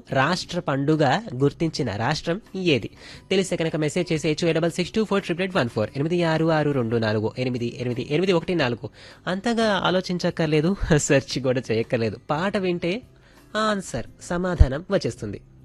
రాష్ట్ర పండుగ గుర్తించిన రాష్ట్రం ఏది? తెలిస్తే కనుక మెసేజ్ చేసేయచ్చు 8662488814 8662248814 అంతగా ఆలోచించక్కర్లేదు, సెర్చ్ కూడా చేయక్కర్లేదు. పాట వింటే ఆన్సర్ సమాధానం వచ్చేస్తుంది.